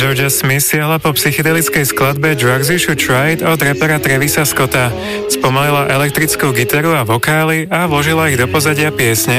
Georgia Smith siahla po psychedelickej skladbe Drugs You Should Try It od rapera Travisa Scotta. Spomalila elektrickú gitaru a vokály a vložila ich do pozadia piesne